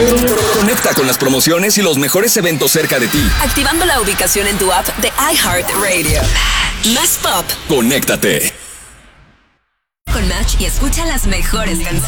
Conecta con las promociones y los mejores eventos cerca de ti. Activando la ubicación en tu app de iHeartRadio. Más pop. Conéctate con Match y escucha las mejores canciones.